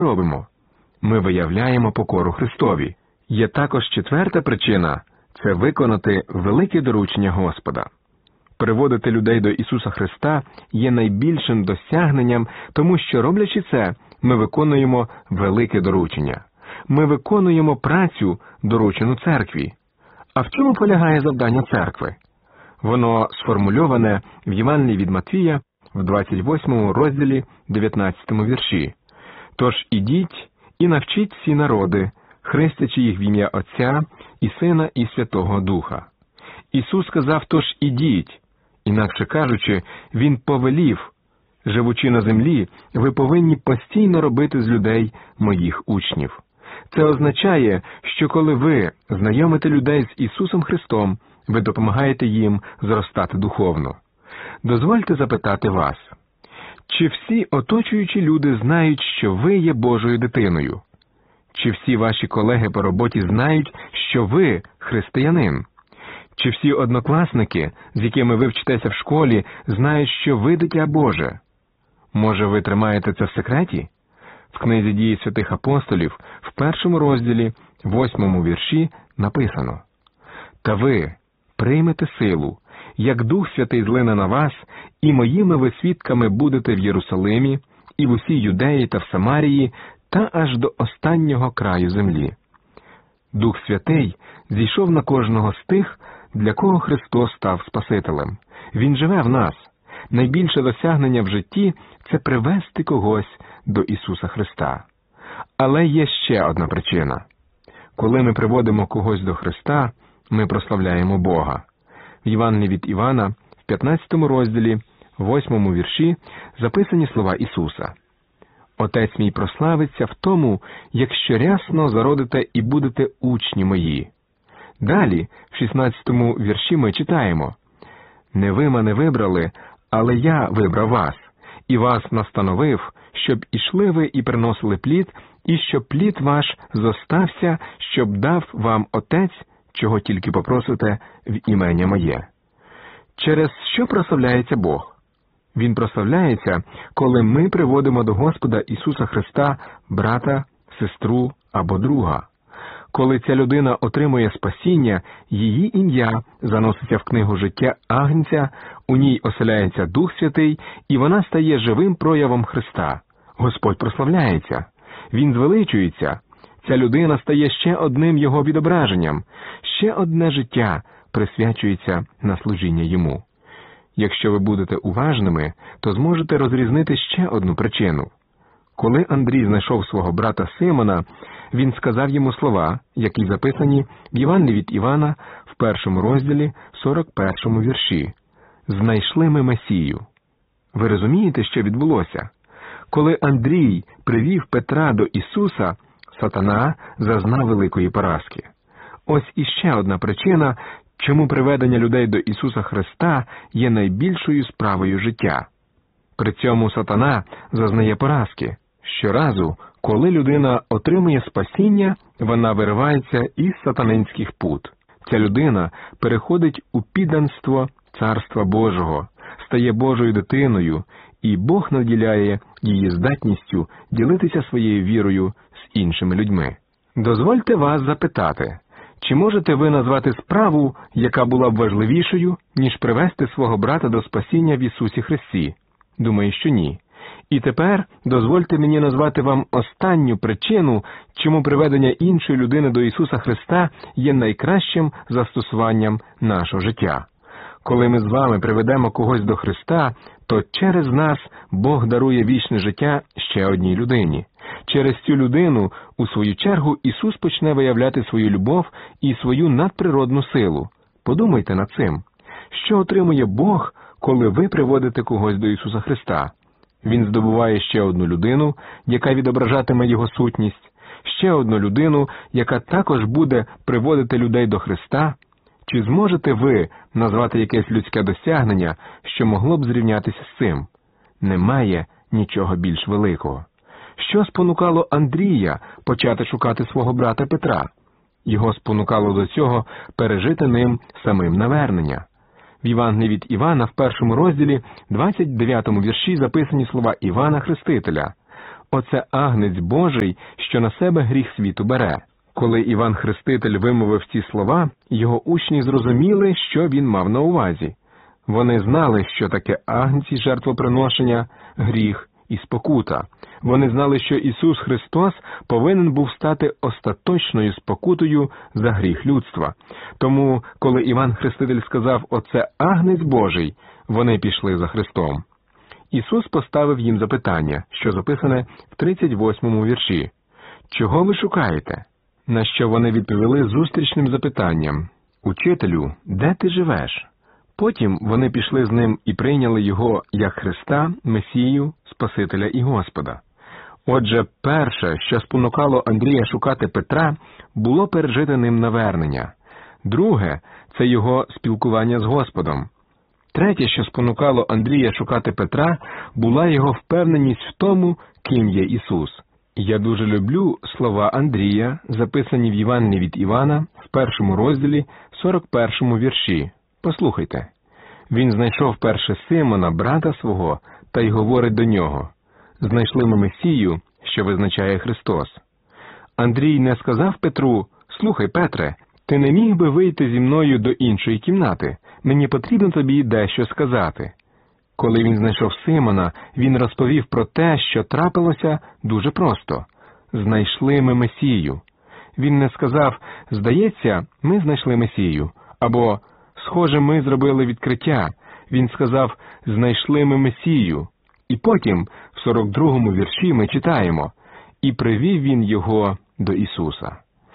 робимо? Ми виявляємо покору Христові. Є також четверта причина – це виконати велике доручення Господа. Приводити людей до Ісуса Христа є найбільшим досягненням, тому що, роблячи це, ми виконуємо велике доручення. Ми виконуємо працю, доручену церкві. А в чому полягає завдання церкви? Воно сформульоване в Євангелії від Матвія в 28 розділі 19 вірші. «Тож ідіть і навчіть всі народи, хрестячи їх в ім'я Отця і Сина і Святого Духа». Ісус сказав «тож ідіть», інакше кажучи, Він повелів, живучи на землі, ви повинні постійно робити з людей моїх учнів. Це означає, що коли ви знайомите людей з Ісусом Христом, ви допомагаєте їм зростати духовно. Дозвольте запитати вас, чи всі оточуючі люди знають, що ви є Божою дитиною? Чи всі ваші колеги по роботі знають, що ви християнин? Чи всі однокласники, з якими ви вчитеся в школі, знають, що ви дитя Боже? Може, ви тримаєте це в секреті? В книзі «Дії святих апостолів» в 1 розділі, 8 вірші написано: «Та ви приймете силу, як Дух Святий злине на вас, і моїми ви свідками будете в Єрусалимі, і в усій Юдеї та в Самарії, та аж до останнього краю землі». Дух Святий зійшов на кожного з тих, для кого Христос став Спасителем. Він живе в нас. Найбільше досягнення в житті – це привести когось до Ісуса Христа. Але є ще одна причина. Коли ми приводимо когось до Христа, ми прославляємо Бога. В Євангелії від Івана, в 15 розділі, 8 вірші, записані слова Ісуса: «Отець мій прославиться в тому, якщо рясно зародите і будете учні мої». Далі, в 16 вірші ми читаємо: «Не ви мене вибрали, але я вибрав вас, і вас настановив, щоб ішли ви і приносили плід, і щоб плід ваш зостався, щоб дав вам Отець, чого тільки попросите в ім'я моє». Через що прославляється Бог? Він прославляється, коли ми приводимо до Господа Ісуса Христа брата, сестру або друга. Коли ця людина отримує спасіння, її ім'я заноситься в книгу життя Агнця, у ній оселяється Дух Святий, і вона стає живим проявом Христа. Господь прославляється. Він звеличується. Ця людина стає ще одним Його відображенням. Ще одне життя присвячується на служіння Йому. Якщо ви будете уважними, то зможете розрізнити ще одну причину. Коли Андрій знайшов свого брата Симона, він сказав йому слова, які записані в Євангелії від Івана в 1 розділі, 41 вірші: «Знайшли ми Месію». Ви розумієте, що відбулося? Коли Андрій привів Петра до Ісуса, сатана зазнав великої поразки. Ось іще одна причина, чому приведення людей до Ісуса Христа є найбільшою справою життя. При цьому сатана зазнає поразки. Щоразу, коли людина отримує спасіння, вона виривається із сатанинських пут. Ця людина переходить у підданство Царства Божого, стає Божою дитиною, і Бог наділяє її здатністю ділитися своєю вірою з іншими людьми. Дозвольте вас запитати, чи можете ви назвати справу, яка була б важливішою, ніж привести свого брата до спасіння в Ісусі Христі? Думаю, що ні. І тепер дозвольте мені назвати вам останню причину, чому приведення іншої людини до Ісуса Христа є найкращим застосуванням нашого життя. Коли ми з вами приведемо когось до Христа, то через нас Бог дарує вічне життя ще одній людині. Через цю людину, у свою чергу, Ісус почне виявляти свою любов і свою надприродну силу. Подумайте над цим. Що отримує Бог, коли ви приводите когось до Ісуса Христа? Він здобуває ще одну людину, яка відображатиме Його сутність, ще одну людину, яка також буде приводити людей до Христа. Чи зможете ви назвати якесь людське досягнення, що могло б зрівнятися з цим? Немає нічого більш великого. Що спонукало Андрія почати шукати свого брата Петра? Його спонукало до цього пережити ним самим навернення. В Євангелії від Івана в 1 розділі, 29 вірші записані слова Івана Хрестителя: оце агнець Божий, що на себе гріх світу бере». Коли Іван Хреститель вимовив ці слова, його учні зрозуміли, що він мав на увазі. Вони знали, що таке агнці жертвоприношення, гріх і спокута. Вони знали, що Ісус Христос повинен був стати остаточною спокутою за гріх людства. Тому, коли Іван Хреститель сказав «Оце агнець Божий», вони пішли за Христом. Ісус поставив їм запитання, що записане в 38-му вірші. «Чого ви шукаєте?» На що вони відповіли зустрічним запитанням. «Учителю, де ти живеш?» Потім вони пішли з ним і прийняли його як Христа, Месію, Спасителя і Господа. Отже, перше, що спонукало Андрія шукати Петра, було пережити ним навернення. Друге – це його спілкування з Господом. Третє, що спонукало Андрія шукати Петра, була його впевненість в тому, ким є Ісус. Я дуже люблю слова Андрія, записані в Євангелії від Івана, в 1 розділі, 41 вірші. Послухайте. Він знайшов перше Симона, брата свого, та й говорить до нього. Знайшли ми Месію, що визначає Христос. Андрій не сказав Петру, слухай, Петре, ти не міг би вийти зі мною до іншої кімнати? Мені потрібно тобі дещо сказати. Коли він знайшов Симона, він розповів про те, що трапилося дуже просто. Знайшли ми Месію. Він не сказав, здається, ми знайшли Месію, або схоже, ми зробили відкриття. Він сказав, знайшли ми Месію. І потім, в 42-му вірші ми читаємо, і привів він його до Ісуса.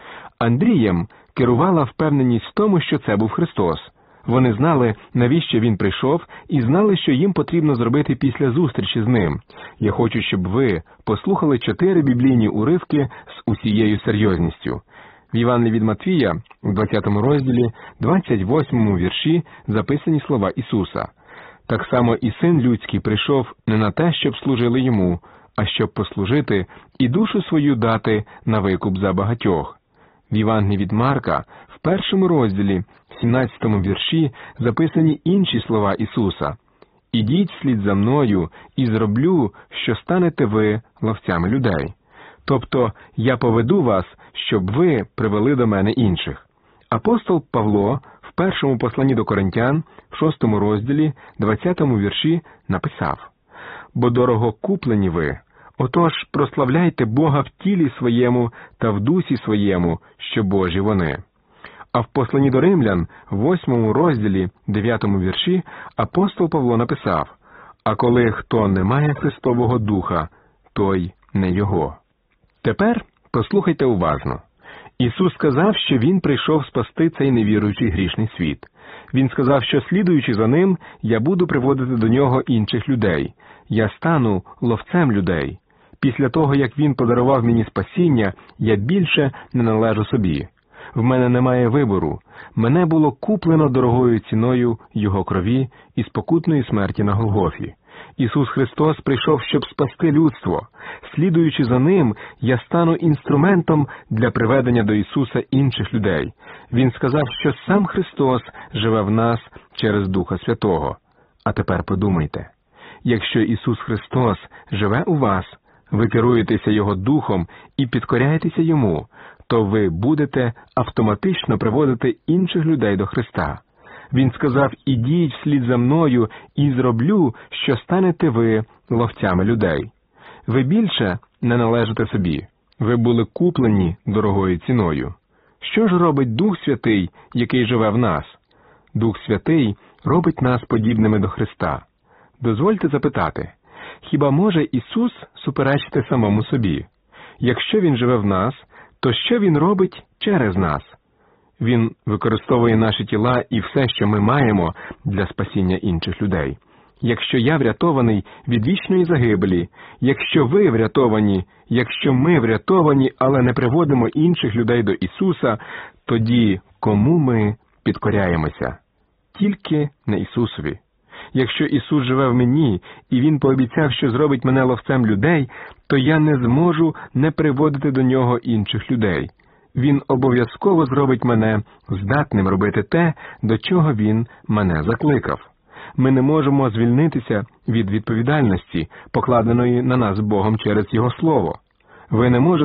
Андрієм керувала впевненість в тому, що це був Христос. Вони знали, навіщо він прийшов, і знали, що їм потрібно зробити після зустрічі з ним. Я хочу, щоб ви послухали 4 біблійні уривки з усією серйозністю. В Євангелії від Матвія, в 20 розділі, 28 вірші записані слова Ісуса. Так само і Син Людський прийшов не на те, щоб служили Йому, а щоб послужити і душу свою дати на викуп за багатьох. В Євангелії від Марка, в 1 розділі, в 17 вірші записані інші слова Ісуса. «Ідіть слід за мною, і зроблю, що станете ви ловцями людей». Тобто, я поведу вас, щоб ви привели до мене інших. Апостол Павло в першому посланні до Коринтян, в 6 розділі, 20 вірші написав: «Бо дорого куплені ви, отож прославляйте Бога в тілі своєму та в дусі своєму, що Божі вони». А в посланні до Римлян, в 8 розділі, 9 вірші, апостол Павло написав: «А коли хто не має Христового Духа, той не його». Тепер послухайте уважно. Ісус сказав, що Він прийшов спасти цей невіруючий грішний світ. Він сказав, що слідуючи за Ним, я буду приводити до Нього інших людей. Я стану ловцем людей. Після того, як Він подарував мені спасіння, я більше не належу собі. В мене немає вибору. Мене було куплено дорогою ціною Його крові і спокутної смерті на Голгофі. Ісус Христос прийшов, щоб спасти людство. Слідуючи за Ним, я стану інструментом для приведення до Ісуса інших людей. Він сказав, що сам Христос живе в нас через Духа Святого. А тепер подумайте. Якщо Ісус Христос живе у вас, ви керуєтеся Його Духом і підкоряєтеся Йому, то ви будете автоматично приводити інших людей до Христа. Він сказав, ідіть вслід за мною і зроблю, що станете ви ловцями людей. Ви більше не належите собі. Ви були куплені дорогою ціною. Що ж робить Дух Святий, який живе в нас? Дух Святий робить нас подібними до Христа. Дозвольте запитати, хіба може Ісус суперечити самому собі? Якщо Він живе в нас, то що Він робить через нас? Він використовує наші тіла і все, що ми маємо, для спасіння інших людей. Якщо я врятований від вічної загибелі, якщо ви врятовані, якщо ми врятовані, але не приводимо інших людей до Ісуса, тоді кому ми підкоряємося? Тільки не Ісусові. Якщо Ісус живе в мені, і Він пообіцяв, що зробить мене ловцем людей, то я не зможу не приводити до Нього інших людей. Він обов'язково зробить мене здатним робити те, до чого Він мене закликав. ми не можемо звільнитися від відповідальності, покладеної на нас Богом через Його Слово. Ви не можете